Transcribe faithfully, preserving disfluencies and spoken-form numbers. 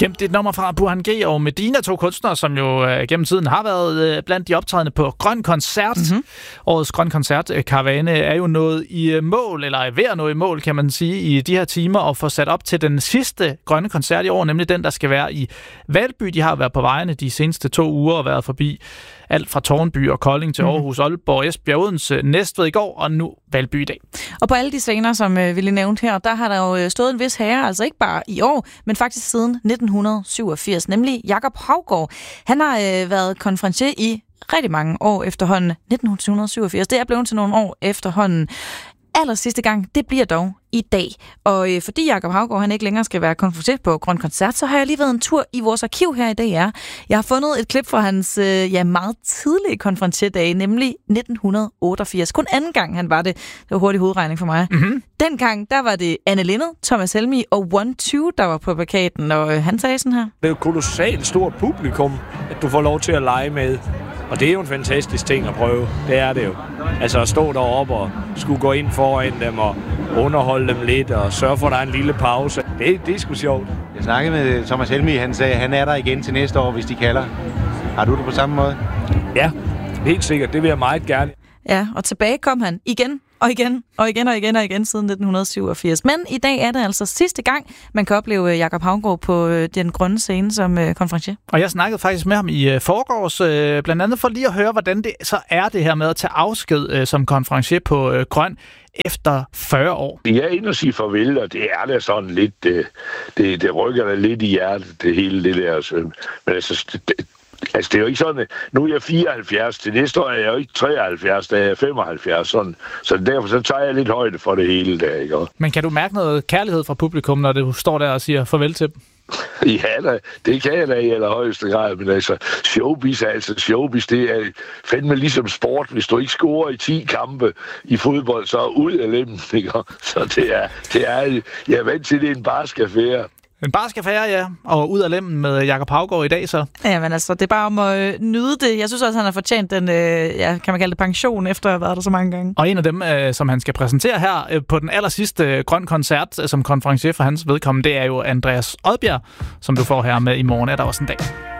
Gemt dit nummer fra Burhan G og Medina, to kunstnere, som jo øh, gennem tiden har været øh, blandt de optrædende på Grøn Koncert. Mm-hmm. Årets Grøn Koncert øh, karavane er jo nået i øh, mål, eller er ved at nå i mål, kan man sige, i de her timer, og få sat op til den sidste grønne koncert i år, nemlig den, der skal være i Valby. De har været på vejene de seneste to uger og været forbi alt fra Tårnby og Kolding til Aarhus, Aalborg, Esbjerg, Odense, Næstved i går, og nu Valby i dag. Og på alle de scener, som øh, vi lige nævnte her, der har der jo stået en vis herre, altså ikke bare i år, men faktisk siden nitten syvogfirs, nemlig Jakob Haugaard. Han har øh, været konferencier i rigtig mange år efterhånden. nitten syvogfirs, det er blevet til nogle år efterhånden. Aller sidste gang, det bliver dog i dag. Og øh, fordi Jakob Haugaard han ikke længere skal være konferencier på Grøn Koncert, så har jeg lige været en tur i vores arkiv her i D R. Jeg har fundet et klip fra hans øh, ja, meget tidlige konferencierdage, nemlig nitten otteogfirs. Kun anden gang han var det. Det var hurtig hovedregning for mig. Mm-hmm. Dengang, der var det Anne Linnet, Thomas Helmig og One Two, der var på plakaten, og øh, han sagde sådan her. Det er jo et kolossalt stort publikum, at du får lov til at lege med. Og det er jo en fantastisk ting at prøve. Det er det jo. Altså at stå deroppe og skulle gå ind foran dem og underholde dem lidt og sørge for, at der er en lille pause. Det, det er sgu sjovt. Jeg snakkede med Thomas Helmig, han sagde, at han er der igen til næste år, hvis de kalder. Har du det på samme måde? Ja, helt sikkert. Det vil jeg meget gerne. Ja, og tilbage kom han igen og igen og igen og igen og igen siden nitten syvogfirs. Men i dag er det altså sidste gang, man kan opleve Jakob Haugaard på den grønne scene som konferencier. Og jeg snakkede faktisk med ham i forgårs, blandt andet for lige at høre, hvordan det så er det her med at tage afsked som konferencier på Grøn efter fyrre år. Jeg er inde og sige farvel, og det er da sådan lidt, det, det, det rykker da lidt i hjertet, det hele det der. Men altså, det, Altså, det er jo ikke sådan, nu er jeg fireoghalvfjerds, til næste år er jeg jo ikke treoghalvfjerds, da jeg er femoghalvfjerds, sådan. Så derfor så tager jeg lidt højde for det hele der, ikke? Men kan du mærke noget kærlighed fra publikum, når du står der og siger farvel til dem? Ja, da, det kan jeg da i allerhøjeste grad, men altså, showbiz er altså showbiz, det er fandme ligesom sport. Hvis du ikke scorer i ti kampe i fodbold, så ud af lemmen, ikke? Så det er, det er, jeg er vant til, det er en barsk affære. En barsk affære, ja, og ud af lemmen med Jakob Haugaard i dag, så. Ja, men altså, det er bare om at øh, nyde det. Jeg synes også, han har fortjent den, øh, ja, kan man kalde det pension, efter at have været der så mange gange. Og en af dem, øh, som han skal præsentere her øh, på den aller sidste øh, Grøn Koncert, øh, som konferencier for hans vedkommende, det er jo Andreas Odbjerg, som du får her med i morgen. Er der også en dag.